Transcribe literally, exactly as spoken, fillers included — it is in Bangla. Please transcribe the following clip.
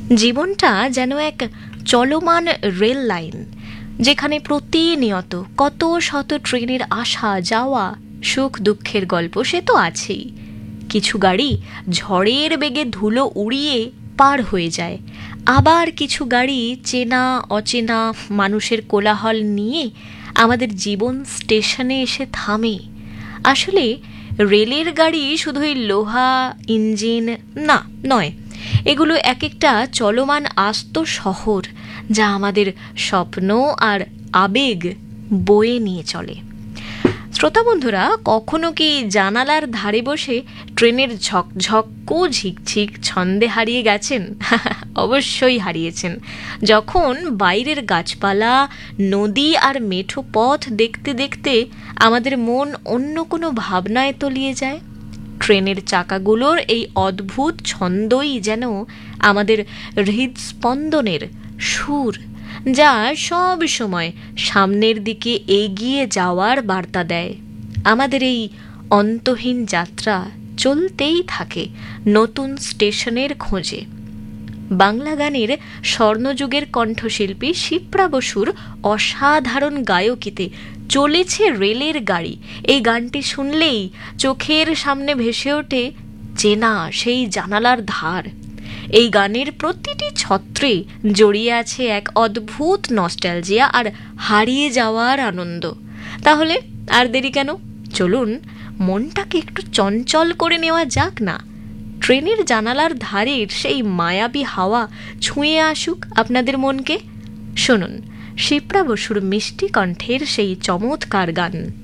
জীবনটা যেন এক চলমান রেল লাইন, যেখানে প্রতিনিয়ত কত শত ট্রেনের আসা যাওয়া, সুখ দুঃখের গল্প সে তো আছেই। কিছু গাড়ি ঝড়ের বেগে ধুলো উড়িয়ে পার হয়ে যায়, আবার কিছু গাড়ি চেনা অচেনা মানুষের কোলাহল নিয়ে আমাদের জীবন স্টেশনে এসে থামে। আসলে রেলের গাড়ি শুধুই লোহা ইঞ্জিন না নয়, এগুলো এক একটা চলমান আস্ত শহর, যা আমাদের স্বপ্ন আর আবেগ বয়ে নিয়ে চলে। শ্রোতা বন্ধুরা, কখনো কি জানালার ধারে বসে ট্রেনের ঝকঝক্কু ঝিকঝিক ছন্দে হারিয়ে গেছেন? অবশ্যই হারিয়েছেন। যখন বাইরের গাছপালা, নদী আর মেঠো পথ দেখতে দেখতে আমাদের মন অন্য কোনো ভাবনায় তলিয়ে যায়। ট্রেনের চাকাগুলোর এই অদ্ভুত ছন্দই যেন আমাদের হৃদস্পন্দনের সুর, যা সব সময় সামনের দিকে এগিয়ে যাওয়ার বার্তা দেয়। আমাদের এই অন্তহীন যাত্রা চলতেই থাকে নতুন স্টেশনের খোঁজে। বাংলা গানের স্বর্ণযুগের কণ্ঠশিল্পী শিপ্রা বসুর অসাধারণ গায়কিতে চলেছে রেলের গাড়ি, এই গানটি শুনলেই চোখের সামনে ভেসে ওঠে চেনা সেই জানালার ধার। এই গানের প্রতিটি ছত্রে জড়িয়ে আছে এক অদ্ভুত নস্টালজিয়া আর হারিয়ে যাওয়ার আনন্দ। তাহলে আর দেরি কেন, চলুন মনটাকে একটু চঞ্চল করে নেওয়া যাক না। ট্রেনের জানালার ধারের সেই মায়াবী হাওয়া ছুঁয়ে আসুক আপনাদের মনকে। শুনুন শিপ্রা বসুর মিষ্টি কণ্ঠের সেই চমৎকার গান।